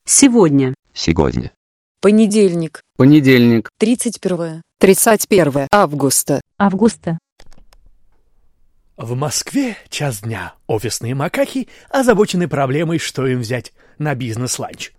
Сегодня. Сегодня. Понедельник. Понедельник. 31 августа. В Москве час дня. Офисные макаки озабочены проблемой, что им взять на бизнес-ланч.